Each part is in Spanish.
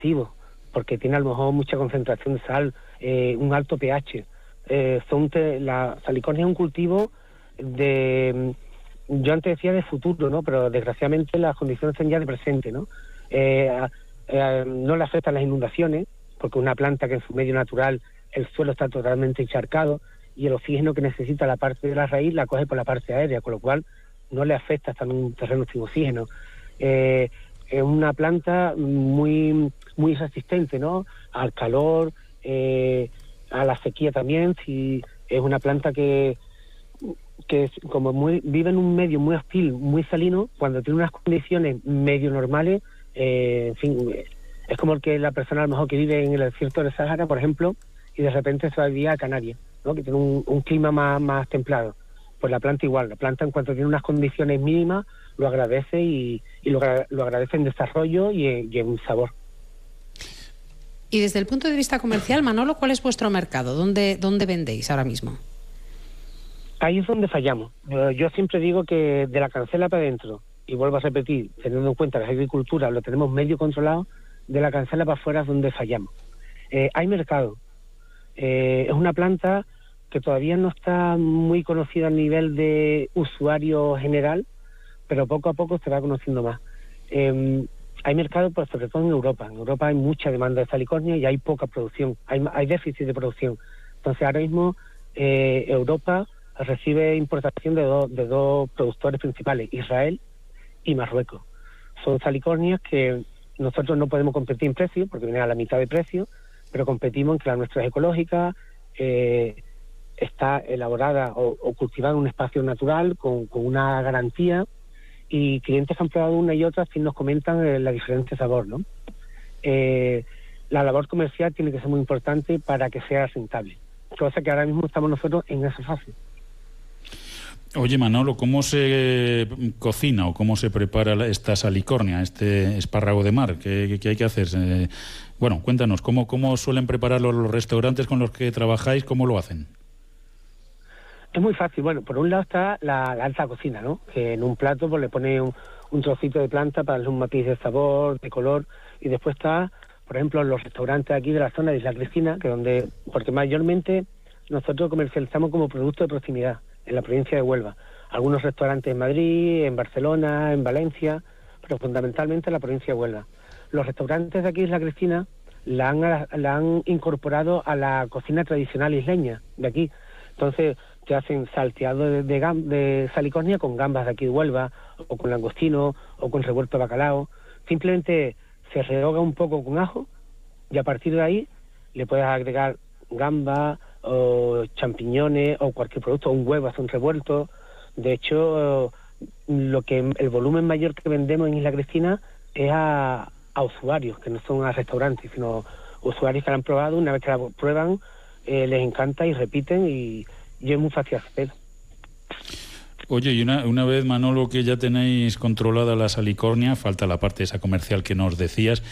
cultivo, porque tiene a lo mejor mucha concentración de sal, un alto pH. La salicornia es un cultivo yo antes decía de futuro, ¿no? Pero desgraciadamente las condiciones son ya de presente, ¿no? No le afectan las inundaciones, porque una planta que en su medio natural el suelo está totalmente encharcado y el oxígeno que necesita la parte de la raíz la coge por la parte aérea, con lo cual no le afecta estar en un terreno sin oxígeno. Es una planta muy resistente, ¿no? Al calor, a la sequía también. Si es una planta que vive en un medio muy hostil, muy salino, cuando tiene unas condiciones medio normales, en fin, es como la persona a lo mejor que vive en el desierto del Sahara, por ejemplo, y de repente se va a vivir a Canarias, ¿no? Que tiene un clima más templado. Pues la planta igual, la planta en cuanto tiene unas condiciones mínimas, lo agradece y lo agradece en desarrollo y en sabor. Y desde el punto de vista comercial, Manolo, ¿cuál es vuestro mercado? ¿Dónde vendéis ahora mismo? Ahí es donde fallamos. Yo siempre digo que de la cancela para adentro, y vuelvo a repetir, teniendo en cuenta que la agricultura lo tenemos medio controlado, de la cancela para afuera es donde fallamos. Hay mercado. Es una planta que todavía no está muy conocida a nivel de usuario general, pero poco a poco se va conociendo más. Hay mercado, pues, sobre todo en Europa. En Europa hay mucha demanda de salicornia y hay poca producción, hay déficit de producción. Entonces ahora mismo Europa recibe importación de dos productores principales, Israel y Marruecos. Son salicornias que nosotros no podemos competir en precio, porque vienen a la mitad de precio, pero competimos en que la nuestra es ecológica, está elaborada o cultivada en un espacio natural con una garantía, y clientes que han probado una y otra sí nos comentan la diferente sabor, ¿no? La labor comercial tiene que ser muy importante para que sea rentable, cosa que ahora mismo estamos nosotros en esa fase. Oye, Manolo, ¿cómo se cocina o cómo se prepara esta salicornia, este espárrago de mar? ¿Qué hay que hacer? Bueno, cuéntanos, ¿cómo suelen prepararlo los restaurantes con los que trabajáis? ¿Cómo lo hacen? Es muy fácil. Bueno, por un lado está la alta cocina, ¿no? Que en un plato pues le pone un trocito de planta para darle un matiz de sabor, de color, y después está, por ejemplo, los restaurantes aquí de la zona de Isla Cristina, porque mayormente nosotros comercializamos como producto de proximidad en la provincia de Huelva. Algunos restaurantes en Madrid, en Barcelona, en Valencia, pero fundamentalmente en la provincia de Huelva. Los restaurantes de aquí de Isla Cristina la han incorporado a la cocina tradicional isleña de aquí. Entonces te hacen salteado de salicornia con gambas de aquí de Huelva, o con langostino, o con revuelto de bacalao. Simplemente se rehoga un poco con ajo y a partir de ahí le puedes agregar gamba o champiñones o cualquier producto, un huevo, hace un revuelto. De hecho, el volumen mayor que vendemos en Isla Cristina es a usuarios, que no son a restaurantes, sino usuarios que la han probado. Una vez que la prueban, les encanta y repiten, y es muy fácil hacer. Oye, y una vez, Manolo, que ya tenéis controlada la salicornia, falta la parte esa comercial que nos decías,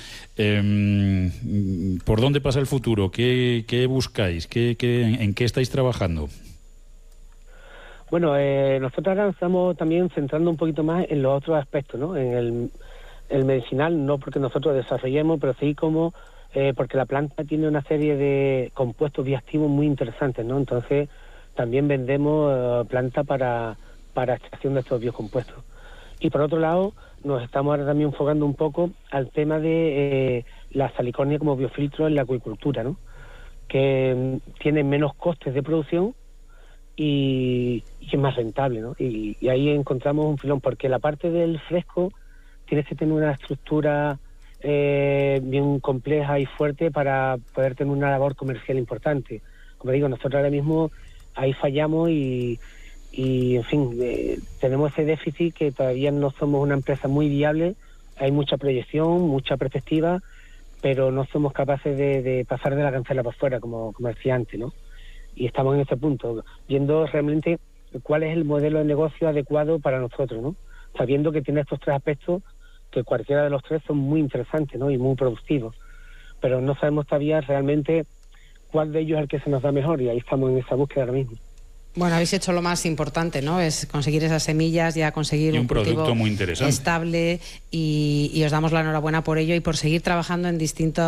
¿por dónde pasa el futuro? ¿Qué buscáis? ¿En qué estáis trabajando? Bueno, nosotros ahora estamos también centrando un poquito más en los otros aspectos, ¿no? En el medicinal, no porque nosotros desarrollemos, pero sí como porque la planta tiene una serie de compuestos bioactivos muy interesantes, ¿no? Entonces también vendemos planta para extracción de estos biocompuestos. Y por otro lado, nos estamos ahora también enfocando un poco al tema de la salicornia como biofiltro en la acuicultura, ¿no? Que tiene menos costes de producción y es más rentable, ¿no? Y ahí encontramos un filón, porque la parte del fresco tienes que tener una estructura bien compleja y fuerte para poder tener una labor comercial importante. Como digo, nosotros ahora mismo ahí fallamos y en fin, tenemos ese déficit, que todavía no somos una empresa muy viable. Hay mucha proyección, mucha perspectiva, pero no somos capaces de pasar de la cancela para afuera, como decía antes, ¿no? Y estamos en ese punto, viendo realmente cuál es el modelo de negocio adecuado para nosotros, ¿no? Sabiendo que tiene estos tres aspectos, que cualquiera de los tres son muy interesantes, ¿no? Y muy productivos, pero no sabemos todavía realmente cuál de ellos es el que se nos da mejor, y ahí estamos en esa búsqueda ahora mismo. Bueno, habéis hecho lo más importante, ¿no? Es conseguir esas semillas, ya conseguir un producto muy interesante, estable, y os damos la enhorabuena por ello y por seguir trabajando en distintos